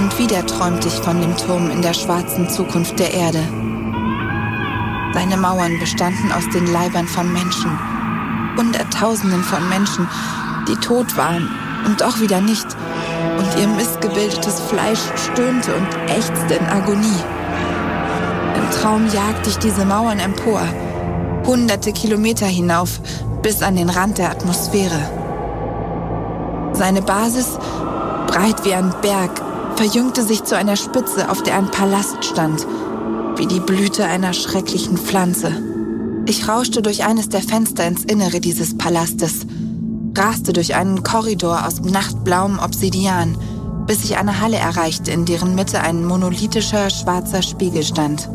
Und wieder träumte ich von dem Turm in der schwarzen Zukunft der Erde. Seine Mauern bestanden aus den Leibern von Menschen. Hunderttausenden von Menschen, die tot waren und doch wieder nicht. Und ihr missgebildetes Fleisch stöhnte und ächzte in Agonie. Im Traum jagte ich diese Mauern empor, hunderte Kilometer hinauf, bis an den Rand der Atmosphäre. Seine Basis, breit wie ein Berg, verjüngte sich zu einer Spitze, auf der ein Palast stand, wie die Blüte einer schrecklichen Pflanze. Ich rauschte durch eines der Fenster ins Innere dieses Palastes, raste durch einen Korridor aus nachtblauem Obsidian, bis ich eine Halle erreichte, in deren Mitte ein monolithischer, schwarzer Spiegel stand.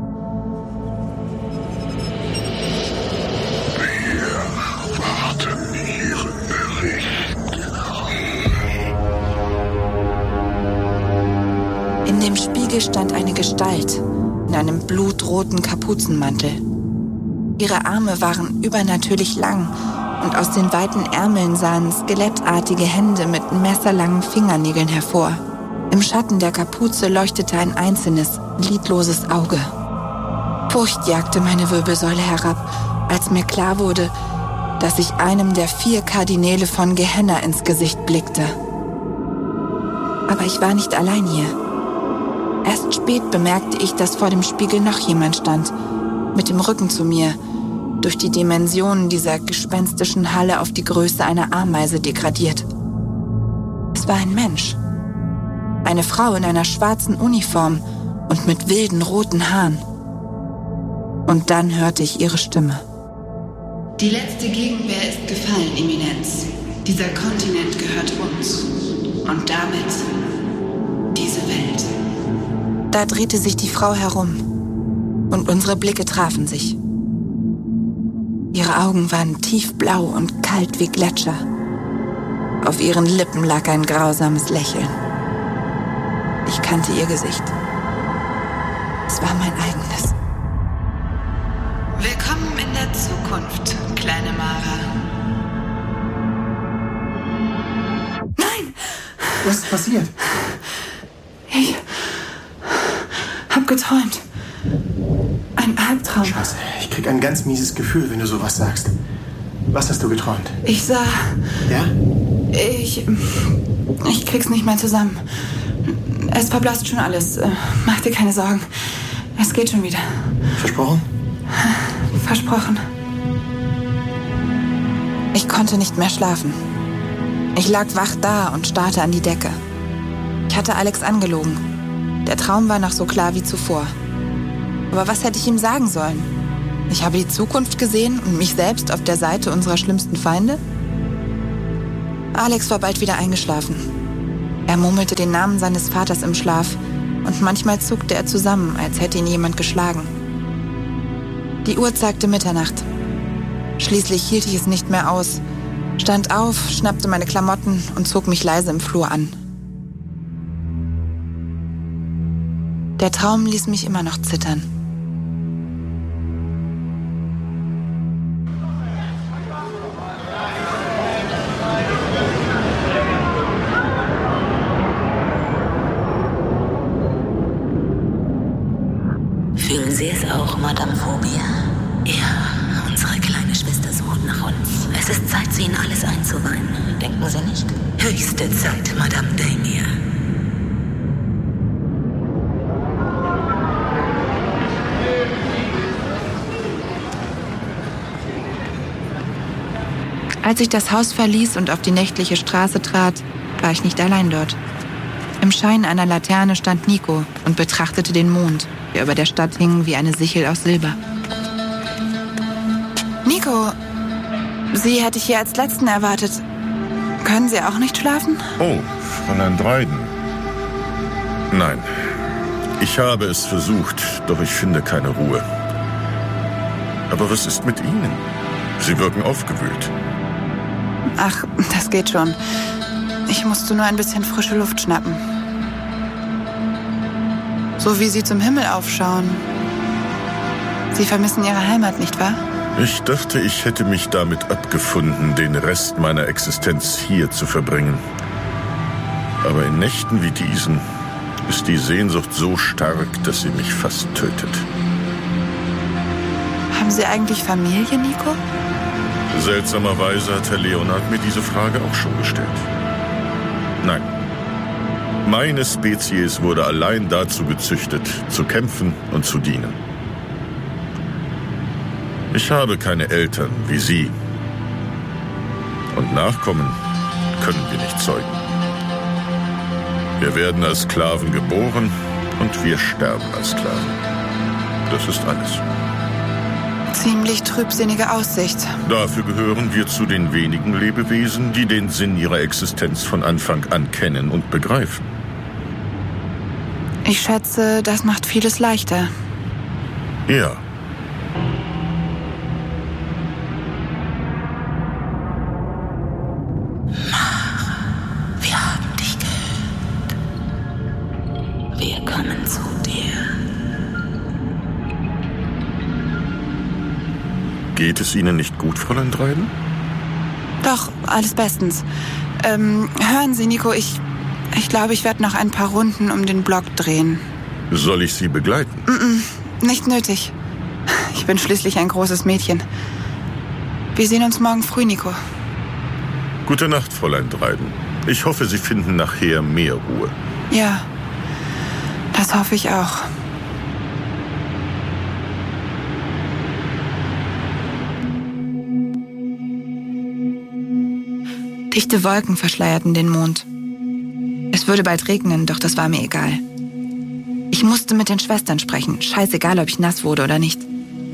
In dem Spiegel stand eine Gestalt in einem blutroten Kapuzenmantel. Ihre Arme waren übernatürlich lang und aus den weiten Ärmeln sahen skelettartige Hände mit messerlangen Fingernägeln hervor. Im Schatten der Kapuze leuchtete ein einzelnes, lidloses Auge. Furcht jagte meine Wirbelsäule herab, als mir klar wurde, dass ich einem der 4 Kardinäle von Gehenna ins Gesicht blickte. Aber ich war nicht allein hier. Erst spät bemerkte ich, dass vor dem Spiegel noch jemand stand, mit dem Rücken zu mir, durch die Dimensionen dieser gespenstischen Halle auf die Größe einer Ameise degradiert. Es war ein Mensch. Eine Frau in einer schwarzen Uniform und mit wilden roten Haaren. Und dann hörte ich ihre Stimme. Die letzte Gegenwehr ist gefallen, Eminenz. Dieser Kontinent gehört uns. Und damit diese Welt. Da drehte sich die Frau herum und unsere Blicke trafen sich. Ihre Augen waren tiefblau und kalt wie Gletscher. Auf ihren Lippen lag ein grausames Lächeln. Ich kannte ihr Gesicht. Es war mein eigenes. Willkommen in der Zukunft, kleine Mara. Nein! Was ist passiert? Ich hab geträumt. Ein Albtraum. Scheiße, ich krieg ein ganz mieses Gefühl, wenn du sowas sagst. Was hast du geträumt? Ich sah... Ja? Ich krieg's nicht mehr zusammen. Es verblasst schon alles. Mach dir keine Sorgen. Es geht schon wieder. Versprochen? Versprochen. Ich konnte nicht mehr schlafen. Ich lag wach da und starrte an die Decke. Ich hatte Alex angelogen. Der Traum war noch so klar wie zuvor. Aber was hätte ich ihm sagen sollen? Ich habe die Zukunft gesehen und mich selbst auf der Seite unserer schlimmsten Feinde? Alex war bald wieder eingeschlafen. Er murmelte den Namen seines Vaters im Schlaf und manchmal zuckte er zusammen, als hätte ihn jemand geschlagen. Die Uhr zeigte Mitternacht. Schließlich hielt ich es nicht mehr aus, stand auf, schnappte meine Klamotten und zog mich leise im Flur an. Der Traum ließ mich immer noch zittern. Fühlen Sie es auch, Madame Phobia? Ja, unsere kleine Schwester sucht nach uns. Es ist Zeit, sie in alles einzuweihen. Denken Sie nicht? Höchste Zeit, Madame Damier. Als ich das Haus verließ und auf die nächtliche Straße trat, war ich nicht allein dort. Im Schein einer Laterne stand Nico und betrachtete den Mond, der über der Stadt hing wie eine Sichel aus Silber. Nico, Sie hätte ich hier als Letzten erwartet. Können Sie auch nicht schlafen? Oh, Fräulein Dryden. Nein, ich habe es versucht, doch ich finde keine Ruhe. Aber was ist mit Ihnen? Sie wirken aufgewühlt. Ach, das geht schon. Ich musste nur ein bisschen frische Luft schnappen. So wie Sie zum Himmel aufschauen. Sie vermissen Ihre Heimat, nicht wahr? Ich dachte, ich hätte mich damit abgefunden, den Rest meiner Existenz hier zu verbringen. Aber in Nächten wie diesen ist die Sehnsucht so stark, dass sie mich fast tötet. Haben Sie eigentlich Familie, Nico? Seltsamerweise hat Herr Leonard mir diese Frage auch schon gestellt. Nein. Meine Spezies wurde allein dazu gezüchtet, zu kämpfen und zu dienen. Ich habe keine Eltern wie Sie. Und Nachkommen können wir nicht zeugen. Wir werden als Sklaven geboren und wir sterben als Sklaven. Das ist alles. Ziemlich trübsinnige Aussicht. Dafür gehören wir zu den wenigen Lebewesen, die den Sinn ihrer Existenz von Anfang an kennen und begreifen. Ich schätze, das macht vieles leichter. Ja. Wir haben dich gehört. Wir kommen zu dir. Geht es Ihnen nicht gut, Fräulein Dryden? Doch, alles bestens. Hören Sie, Nico, ich glaube, ich werde noch ein paar Runden um den Block drehen. Soll ich Sie begleiten? Nicht nötig. Ich bin schließlich ein großes Mädchen. Wir sehen uns morgen früh, Nico. Gute Nacht, Fräulein Dryden. Ich hoffe, Sie finden nachher mehr Ruhe. Ja, das hoffe ich auch. Dichte Wolken verschleierten den Mond. Es würde bald regnen, doch das war mir egal. Ich musste mit den Schwestern sprechen, scheißegal, ob ich nass wurde oder nicht.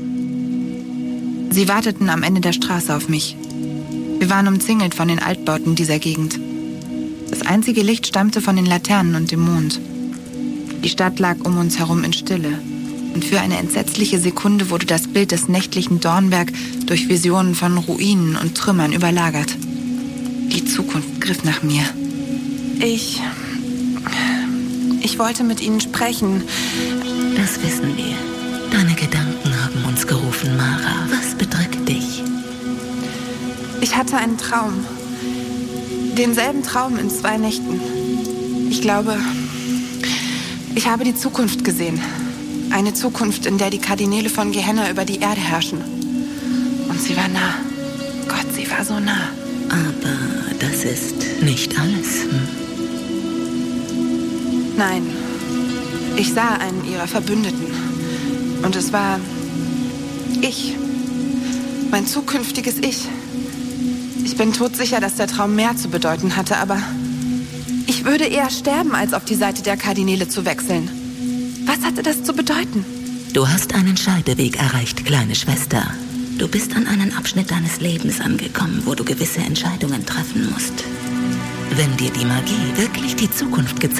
Sie warteten am Ende der Straße auf mich. Wir waren umzingelt von den Altbauten dieser Gegend. Das einzige Licht stammte von den Laternen und dem Mond. Die Stadt lag um uns herum in Stille. Und für eine entsetzliche Sekunde wurde das Bild des nächtlichen Dornberg durch Visionen von Ruinen und Trümmern überlagert. Die Zukunft griff nach mir. Ich wollte mit Ihnen sprechen. Das wissen wir. Deine Gedanken haben uns gerufen, Mara. Was bedrückt dich? Ich hatte einen Traum. Denselben Traum in 2 Nächten. Ich glaube, ich habe die Zukunft gesehen. Eine Zukunft, in der die Kardinäle von Gehenna über die Erde herrschen. Und sie war nah. Gott, sie war so nah. Aber das ist nicht alles. Nein, ich sah einen ihrer Verbündeten. Und es war ich. Mein zukünftiges Ich. Ich bin todsicher, dass der Traum mehr zu bedeuten hatte, aber ich würde eher sterben, als auf die Seite der Kardinäle zu wechseln. Was hatte das zu bedeuten? Du hast einen Scheideweg erreicht, kleine Schwester. Du bist an einen Abschnitt deines Lebens angekommen, wo du gewisse Entscheidungen treffen musst. Wenn dir die Magie wirklich die Zukunft gezeigt